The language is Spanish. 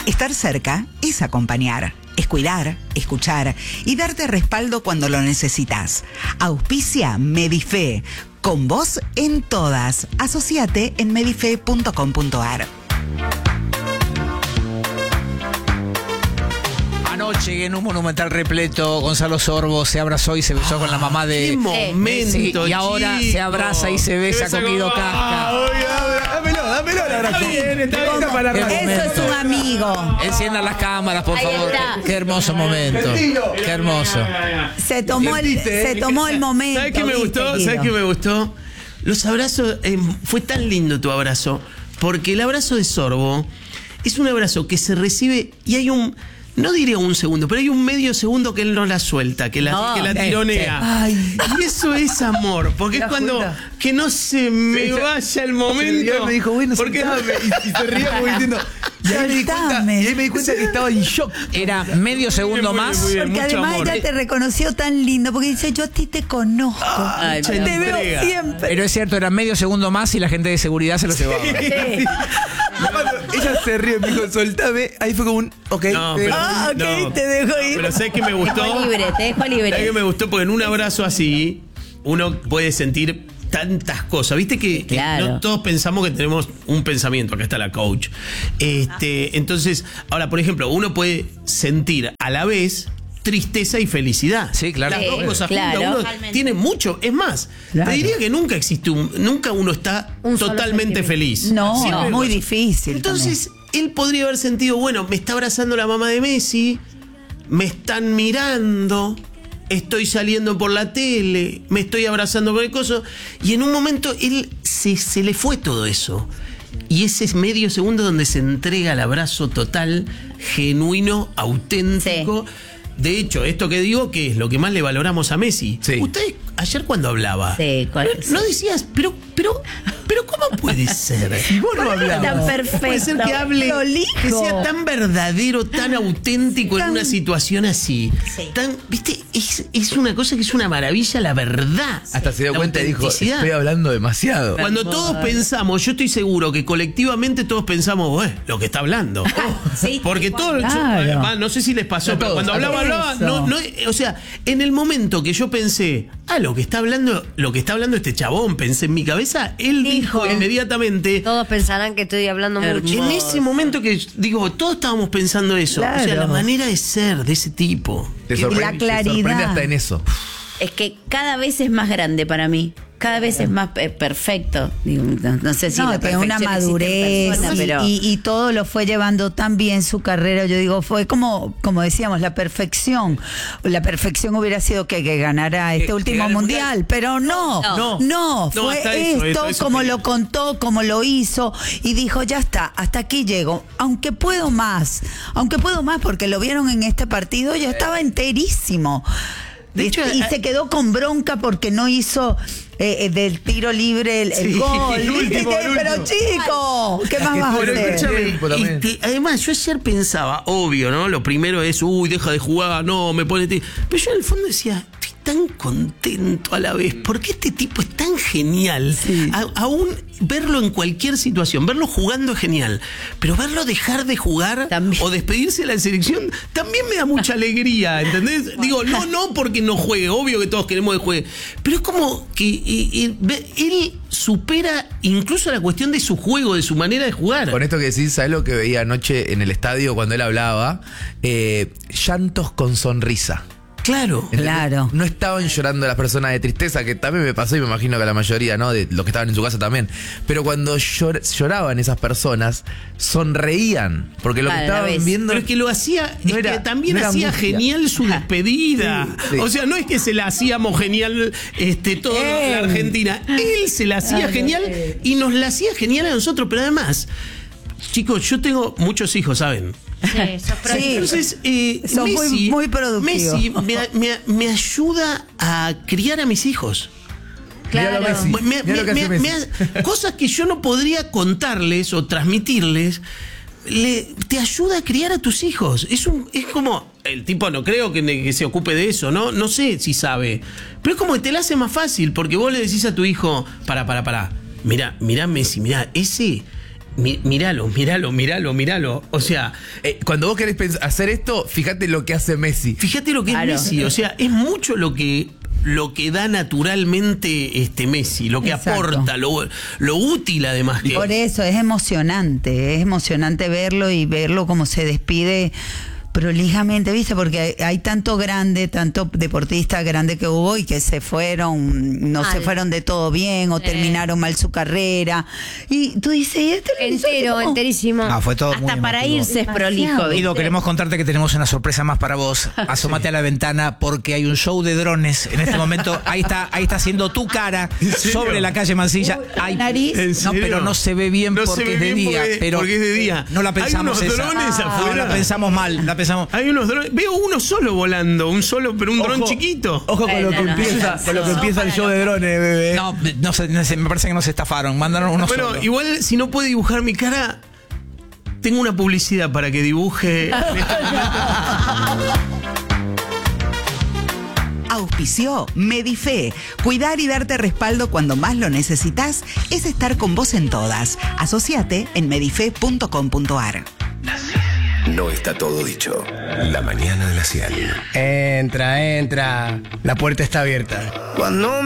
Estar cerca es acompañar, es cuidar, escuchar y darte respaldo cuando lo necesitas. Auspicia Medife. Con vos en todas. Asociate en medife.com.ar. Anoche en un monumental repleto, Gonzalo Sorbo se abrazó y se besó con la mamá de... ¡Qué momento, Sí, y ahora se abraza y se besa con Guido Casca. Dámelo el abrazo. Está para la radio. Eso es un amigo. Enciendan las cámaras, por Ahí favor. está. Qué hermoso momento. Qué hermoso. Se tomó el momento. ¿Sabes qué me gustó? ¿Viste, ¿Sabes qué Guido? me gustó? Los abrazos, fue tan lindo tu abrazo, porque el abrazo de Sorbo es un abrazo que se recibe y hay no diría un segundo, pero hay un medio segundo que él no la suelta, que la tironea. Ay. Y eso es amor, porque es cuando que no se me vaya el momento. Y él me dijo, bueno, porque soltame, y se ría como diciendo. Y ahí me di cuenta que estaba en shock. Era medio segundo Muy bien, más. muy bien. Porque mucho además amor. ella te reconoció tan lindo, porque dice, yo a ti te conozco. Ay, mucha te entrega. veo siempre. Pero es cierto, era medio segundo más y la gente de seguridad se lo llevaba. Cuando ella se ríe, me dijo, soltame. Ahí fue como un, ok. No, pero- Ah, ok, no. te dejo ir. Pero sé que me gustó. Te dejo libre, te dejo libre. ¿Sabes qué me gustó? Porque en un abrazo así uno puede sentir tantas cosas. Viste que Claro. no todos pensamos que tenemos un pensamiento. Acá está la coach. Entonces, ahora, por ejemplo, uno puede sentir a la vez tristeza y felicidad. Sí, claro. Las dos Sí, cosas claro. juntas. Uno Totalmente. tiene mucho. Es más, Claro. te diría que nunca existe nunca uno está Un solo totalmente sentimiento. feliz. No, Siempre hay muy cosas. difícil. Entonces, él podría haber sentido, bueno, me está abrazando la mamá de Messi, me están mirando, estoy saliendo por la tele, me estoy abrazando con el coso, y en un momento él se le fue todo eso. Y ese es medio segundo donde se entrega el abrazo total, genuino, auténtico. De hecho, esto que digo, que es lo que más le valoramos a Messi. Sí. Ustedes, ayer cuando hablaba, Sí, no decías, pero, ¿cómo puede ser? Y vos no hablabas. Tan perfecto. Puede ser que hable, Prolijo. que sea tan verdadero, tan auténtico en una situación así. Sí. Tan, ¿viste? Es una cosa que es una maravilla, la verdad. Hasta se dio La cuenta y dijo, autenticidad. estoy hablando demasiado. Cuando todos pensamos, yo estoy seguro que colectivamente todos pensamos, lo que está hablando. Sí, Porque todos, Claro. no sé si les pasó, A pero todos, cuando a hablaba, todos. o sea, en el momento que yo pensé, lo que está hablando este chabón, pensé en mi cabeza, él dijo inmediatamente. Todos pensarán que estoy hablando mucho. En ese momento que digo, todos estábamos pensando eso. O sea, Claro. la manera de ser de ese tipo. Te la sorprende, claridad. te sorprende hasta en eso. Es que cada vez es más grande para mí. Cada vez es más perfecto. Digo, no sé si No, la que una perfección existe en madurez persona, pero y todo lo fue llevando tan bien su carrera. Yo digo, fue como decíamos, la perfección. La perfección hubiera sido que ganara este último gane el mundial, pero no, No, fue hasta eso, esto, eso como quería. lo contó, como lo hizo, y dijo, ya está, hasta aquí llego. Aunque puedo más, porque lo vieron en este partido, ya estaba enterísimo. De hecho, y se quedó con bronca porque no hizo del tiro libre el Sí, gol. el ¿Viste? último, el Pero último. chico, ¿qué más vas a Pero hacer? escúchame, Tiempo también. además, yo ayer pensaba, obvio, ¿no? Lo primero es, deja de jugar, no, me pone... Pero yo en el fondo decía, estoy tan contento a la vez, porque este tipo es tan genial. Sí. Aún verlo en cualquier situación, verlo jugando es genial, pero verlo dejar de jugar También. o despedirse de la selección también me da mucha alegría, ¿entendés? Digo, no porque no juegue, obvio que todos queremos que juegue, pero es como que él supera incluso la cuestión de su juego, de su manera de jugar. Con esto que decís, ¿sabes lo que veía anoche en el estadio cuando él hablaba? Llantos con sonrisa. Claro. Claro. No estaban llorando las personas de tristeza, que también me pasó y me imagino que a la mayoría, ¿no? De los que estaban en su casa también. Pero cuando lloraban esas personas, sonreían. Porque lo que Claro, la estaban ves. viendo. Pero es que lo hacía, No es era- que también no era hacía angustia. genial su despedida. Sí. O sea, no es que se la hacíamos genial toda la Argentina. Él se la hacía genial y nos la hacía genial a nosotros. Pero además, chicos, yo tengo muchos hijos, ¿saben? Sí. Entonces, Sos Messi, muy productivo. Messi me ayuda a criar a mis hijos. Míralo, Claro. Messi. Mirá lo que hace Messi. Cosas que yo no podría contarles o transmitirles, te ayuda a criar a tus hijos. Es como, el tipo no creo que se ocupe de eso, ¿no? No sé si sabe. Pero es como que te la hace más fácil, porque vos le decís a tu hijo, pará. Mirá Messi, mirá, ese Míralo. O sea, Cuando vos querés hacer esto, fíjate lo que hace Messi. fíjate lo que Claro. es Messi. O sea, es mucho lo que da naturalmente Messi, lo que Exacto. aporta, lo útil además que Por eso es emocionante verlo y verlo como se despide prolijamente, ¿viste? Porque hay tanto deportista grande que hubo y que se fueron, no se fueron de todo bien o terminaron mal su carrera. Y tú dices, ¿y este lo hizo Entero, así como? enterísimo. Ah, fue todo muy Hasta para emotivo. irse es prolijo, ¿viste? Guido, queremos contarte que tenemos una sorpresa más para vos. Asómate a la ventana porque hay un show de drones en este momento. Ahí está haciendo tu cara sobre la calle Mansilla. Hay nariz. ¿En No, serio? pero no se ve bien No se porque ve es de bien día. porque es de día. No la Hay pensamos unos esa. drones No, afuera. la pensamos mal. Hay unos drones. Veo uno solo volando, un dron Ojo. chiquito. Ojo con lo que Bueno, empieza, con lo que empieza el show de drones, bebé. No sé, me parece que nos estafaron. Mandaron unos Bueno, solo. igual si no puede dibujar mi cara, tengo una publicidad para que dibuje. Auspició Medife. Cuidar y darte respaldo cuando más lo necesitas es estar con vos en todas. Asociate en medife.com.ar. No está todo dicho. La mañana de la 100. Entra. La puerta está abierta. Cuando